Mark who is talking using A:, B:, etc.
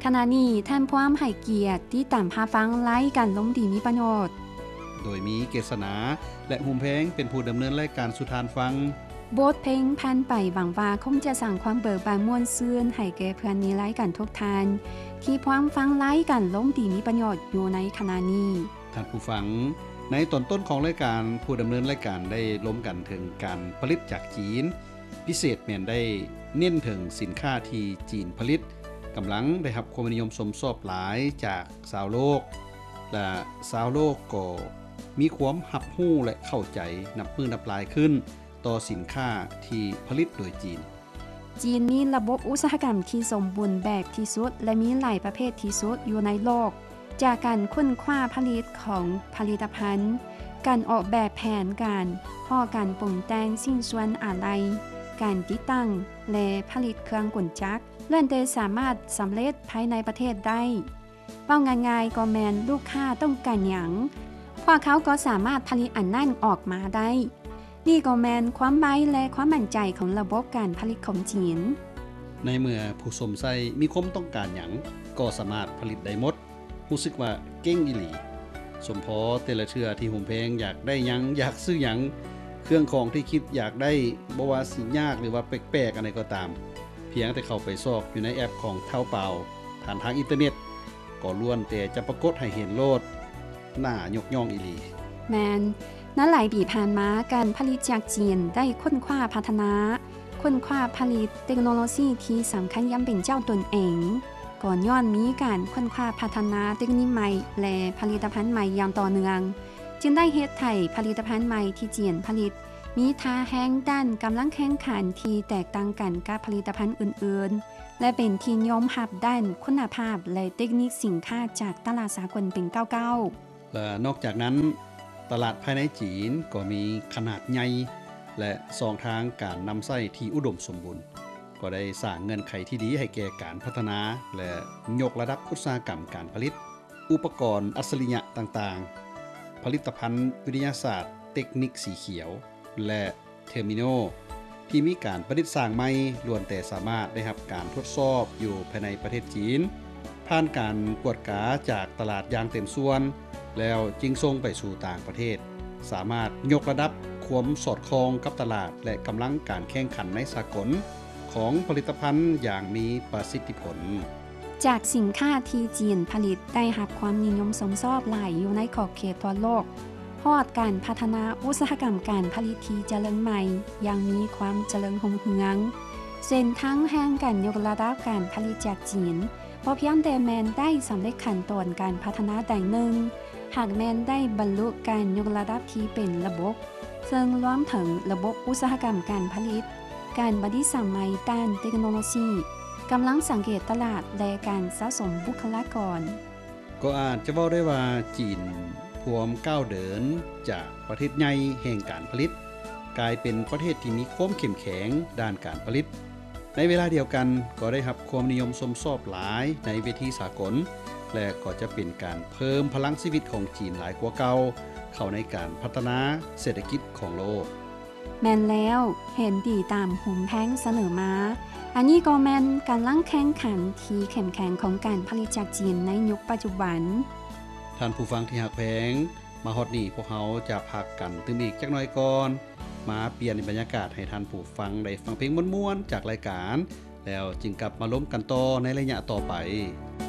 A: ขณะนี้ท่านพร้อมให้เกียรติที่ตามพาฟังไล่กันล้มดีมีประโยชน์
B: โดยมีเกษณาและหุมแพงเป็นผู้ดำเนินรายการสุทานฟัง
A: บทเพลงพันไปหวังว่าคงจะสั่งความเบิกบานม่วนซื่นให้แก่เพื่อนมีไล่กันทุกทานที่พร้อมฟังไล่กันล้มดีมีประโยชน์อยู่ในขณะนี้
B: ท่านผู้ฟังในตอนต้นของรายการผู้ดำเนินรายการได้ล้มกันถึงการผลิตจากจีนพิเศษแม่นได้เน้นถึงสินค้าที่จีนผลิตกำลังได้รับความนิยมสมชอบหลายจากชาวโลกและชาวโลกก็มีความรับรู้และเข้าใจนับมือนับลายขึ้นต่อสินค้าที่ผลิตโดยจีน
A: มีระบบอุตสาหกรรมที่สมบูรณ์แบบที่สุดและมีหลายประเภทที่สุดอยู่ในโลกจากการค้นคว้าผลิตของผลิตภัณฑ์การออกแบบแผนการการปรุงแต่งสิ่งส่วนอะไรการติดตั้งและผลิตเครื่องกลจักรล้วนแต่สามารถสำเร็จภายในประเทศได้เป้าง่ายๆก็แม่นลูกค้าต้องการหยังพวกเขาก็สามารถผลิตอันนั้นออกมาได้นี่ก็แม่นความไว้และความมั่นใจของระบบการผลิตของจีน
B: ในเมื่อผู้สมใส่มีความต้องการหยังก็สามารถผลิตได้หมดรู้สึกว่าเก่งอีหลีสมพอแต่ละเทื่อที่หุมแพงอยากได้หยังอยากซื้อหยังเครื่องของที่คิดอยากได้บ่ว่าสิยากหรือว่าแปลกๆอะไรก็ตามเพียงแต่เข้าไปซอกอยู่ในแอปของเท่าเปล่าผ่านทางอินเทอร์เน็ตก็ล้วนแต่จะปรากฏให้เห็นโลดหน้ายกย่องอีหลี
A: แมนนั้นหลายปีผ่านมาการผลิตจากจีนได้ค้นคว้าพัฒนาค้นคว้าผลิตเทคโนโลยีที่สำคัญย่ำเป็นเจ้าตนเองก่อนย้อนมีการค้นคว้าพัฒนาเทคนิคใหม่และผลิตภัณฑ์ใหม่อย่างต่อเนื่องจึงได้เฮ็ดให้ผลิตภัณฑ์ใหม่ที่จีนผลิตมีท่าแห้งด้านกำลังแข่งขันที่แตกต่างกันกับผลิตภัณฑ์อื่นๆและเป็นที่นิยมรับด้านคุณภาพและเทคนิคสินค้าจากตลาดสากลเป็นเก้าๆ
B: และนอกจากนั้นตลาดภายในจีนก็มีขนาดใหญ่และสองทางการนำใช้ที่อุดมสมบูรณ์ก็ได้สร้างเงื่อนไขที่ดีให้แก่การพัฒนาและยกระดับอุตสาหกรรมการผลิตอุปกรณ์อัจฉริยะต่างๆผลิตภัณฑ์วิทยาศาสตร์เทคนิคสีเขียวและเทอร์มินอลที่มีการประดิษฐ์สร้างใหม่ล้วนแต่สามารถได้รับการทดสอบอยู่ภายในประเทศจีนผ่านการกวดกาจากตลาดอย่างเต็มส่วนแล้วจึงส่งไปสู่ต่างประเทศสามารถยกระดับความสอดคล้องกับตลาดและกำลังการแข่งขันในสากลของผลิตภัณฑ์อย่างมีประสิทธิผล
A: จากสินค้าที่จีนผลิตได้รับความนิยมสมชอบหลายอยู่ในขอบเขตทั่วโลกพอดการพัฒนาอุตสาหกรรมการผลิตที่เจริญใหม่ยังมีความเจริญรุ่งเรืองเส้นทางแห่งการยกระดับการผลิตจากจีนพอเพียงแต่แมนได้สำเร็จขั้นตอนการพัฒนาใดหนึ่งหากแมนได้บรรลุการยกระดับที่เป็นระบบซึ่งรวมถึงระบบอุตสาหกรรมการผลิตการบัดดี้สมัยด้านเทคโนโลยีกำลังสังเกตตลาดและการสะสมบุคลากร
B: ก็อาจจะเว้าได้ว่าจีนพวมก้าวเดินจากประเทศใหญ่แห่งการผลิตกลายเป็นประเทศที่มีความเข้มแข็งด้านการผลิตในเวลาเดียวกันก็ได้รับความนิยมชมชอบหลายในเวทีสากลและก็จะเป็นการเพิ่มพลังชีวิตของจีนหลายกว่าเก่าเข้าในการพัฒนาเศรษฐกิจของโลก
A: แม่นแล้วเห็นดีตามหุมแพงเสนอมาอันนี้ก็แม่นการลังแข่งขันที่เข้มแข็งของการผลิตจากจีนในยุคปัจจุบัน
B: ท่านผู้ฟังที่หักแพงมาฮอดนี้พวกเขาจะพักกันตื่มอีกจักหน่อยก่อนมาเปลี่ยนบรรยากาศให้ท่านผู้ฟังได้ฟังเพลงม่วนๆจากรายการแล้วจึงกลับมาล้มกันต่อในระยะต่อไป